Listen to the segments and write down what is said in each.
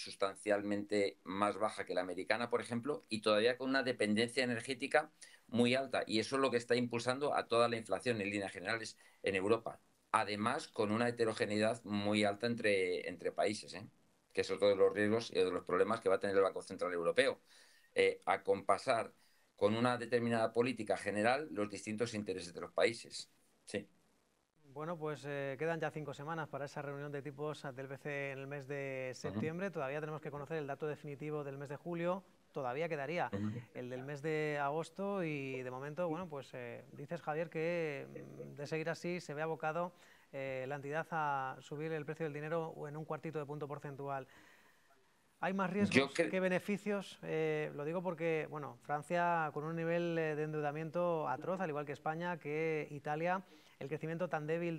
sustancialmente más baja que la americana, por ejemplo, y todavía con una dependencia energética muy alta. Y eso es lo que está impulsando a toda la inflación en líneas generales en Europa. Además, con una heterogeneidad muy alta entre países, ¿eh? Que es otro de los riesgos y de los problemas que va a tener el Banco Central Europeo. A compasar con una determinada política general los distintos intereses de los países. Sí. Bueno, pues quedan ya 5 semanas para esa reunión de tipos del BCE en el mes de Ujú, septiembre. Todavía tenemos que conocer el dato definitivo del mes de julio. Todavía quedaría ujú. el del mes de agosto y de momento, bueno, pues dices, Javier, que de seguir así se ve abocado la entidad a subir el precio del dinero en un cuartito de punto porcentual. ¿Hay más Yo riesgos creo. que beneficios? Lo digo porque, bueno, Francia con un nivel de endeudamiento atroz, al igual que España, que Italia, el crecimiento tan débil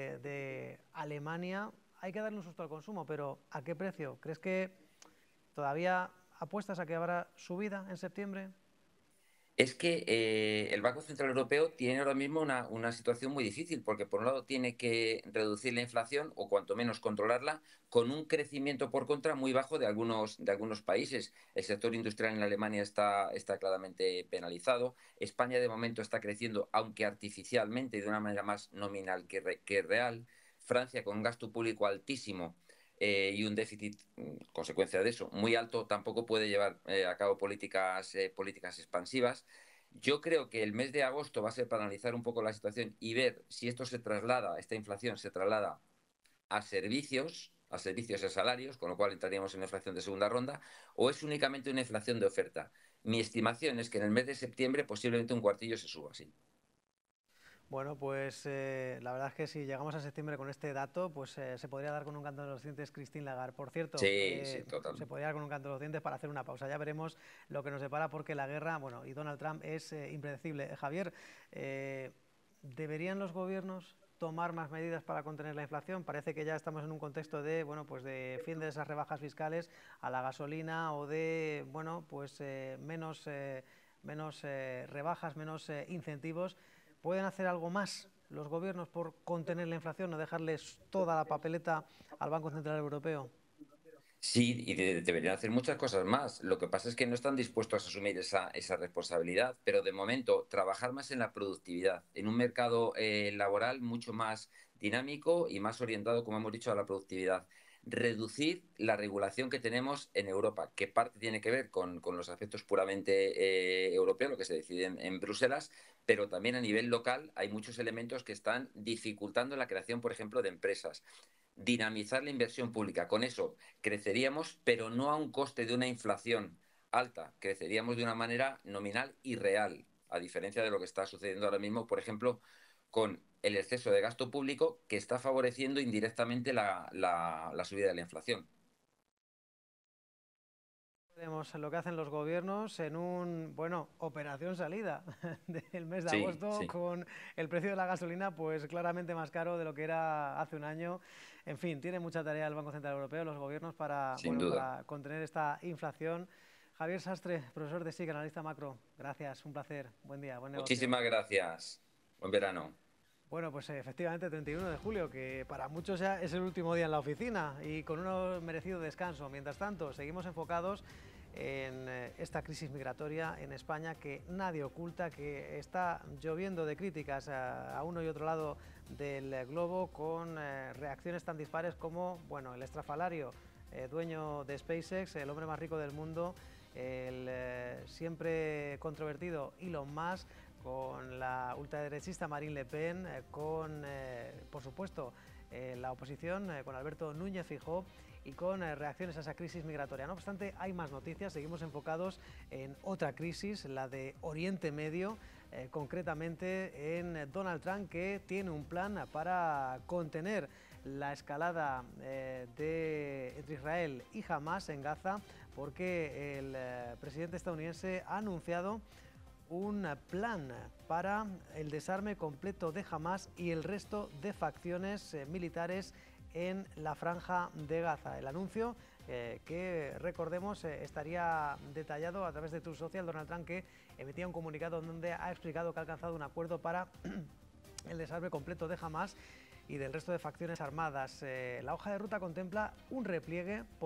de Alemania, hay que darle un susto al consumo, pero ¿a qué precio? ¿Crees que todavía apuestas a que habrá subida en septiembre? Es que el Banco Central Europeo tiene ahora mismo una situación muy difícil, porque por un lado tiene que reducir la inflación o cuanto menos controlarla, con un crecimiento por contra muy bajo de algunos países. El sector industrial en Alemania está claramente penalizado. España de momento está creciendo, aunque artificialmente y de una manera más nominal que real. Francia con un gasto público altísimo y un déficit, consecuencia de eso, muy alto, tampoco puede llevar a cabo políticas expansivas. Yo creo que el mes de agosto va a ser para analizar un poco la situación y ver si esto se traslada, esta inflación se traslada a servicios y a salarios, con lo cual entraríamos en una inflación de segunda ronda, o es únicamente una inflación de oferta. Mi estimación es que en el mes de septiembre posiblemente un cuartillo se suba, sí. Bueno, pues la verdad es que si llegamos a septiembre con este dato, pues se podría dar con un canto de los dientes Christine Lagarde. Por cierto, Sí, sí, se totalmente. podría dar con un canto de los dientes para hacer una pausa. Ya veremos lo que nos depara porque la guerra, bueno, y Donald Trump es impredecible. Javier, ¿deberían los gobiernos tomar más medidas para contener la inflación? Parece que ya estamos en un contexto de, bueno, pues de fin de esas rebajas fiscales a la gasolina o de, bueno, pues menos rebajas, menos incentivos. ¿Pueden hacer algo más los gobiernos por contener la inflación, no dejarles toda la papeleta al Banco Central Europeo? Sí, y deberían hacer muchas cosas más. Lo que pasa es que no están dispuestos a asumir esa responsabilidad, pero de momento trabajar más en la productividad, en un mercado laboral mucho más dinámico y más orientado, como hemos dicho, a la productividad. Reducir la regulación que tenemos en Europa, que parte tiene que ver con los aspectos puramente europeos, lo que se decide en Bruselas, pero también a nivel local hay muchos elementos que están dificultando la creación, por ejemplo, de empresas. Dinamizar la inversión pública. Con eso creceríamos, pero no a un coste de una inflación alta. Creceríamos de una manera nominal y real, a diferencia de lo que está sucediendo ahora mismo, por ejemplo, con el exceso de gasto público que está favoreciendo indirectamente la subida de la inflación. Veremos lo que hacen los gobiernos en un, bueno, operación salida del mes de Sí, agosto sí, con el precio de la gasolina pues claramente más caro de lo que era hace un año. En fin, tiene mucha tarea el Banco Central Europeo, los gobiernos para, sin bueno, duda. para contener esta inflación. Javier Sastre, profesor de SIC, analista macro. Gracias, un placer. Buen día, buen negocio. Muchísimas gracias. Buen verano. Bueno, pues efectivamente 31 de julio, que para muchos ya es el último día en la oficina y con un merecido descanso. Mientras tanto, seguimos enfocados en esta crisis migratoria en España que nadie oculta, que está lloviendo de críticas a uno y otro lado del globo con reacciones tan dispares como, bueno, el estrafalario dueño de SpaceX, el hombre más rico del mundo, el siempre controvertido Elon Musk, con la ultraderechista Marine Le Pen, con, por supuesto, la oposición, con Alberto Núñez Feijóo y con reacciones a esa crisis migratoria. No obstante, hay más noticias, seguimos enfocados en otra crisis, la de Oriente Medio, concretamente en Donald Trump, que tiene un plan para contener la escalada entre Israel y Hamas en Gaza, porque el presidente estadounidense ha anunciado un plan para el desarme completo de Hamas y el resto de facciones militares en la franja de Gaza. El anuncio que, recordemos, estaría detallado a través de Truth Social. Donald Trump, que emitía un comunicado donde ha explicado que ha alcanzado un acuerdo para el desarme completo de Hamas y del resto de facciones armadas. La hoja de ruta contempla un repliegue